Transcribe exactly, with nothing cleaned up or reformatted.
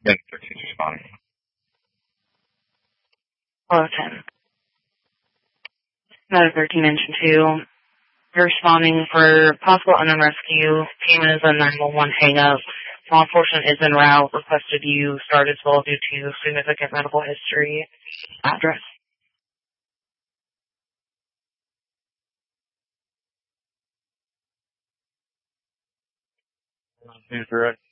Then thirteen responding. Hello, ten. Another thirteen engine two. You're responding for possible unknown rescue. Payment is a nine one one hang-up. Law enforcement is en route. Requested you start as well due to significant medical history. Address. Incorrect.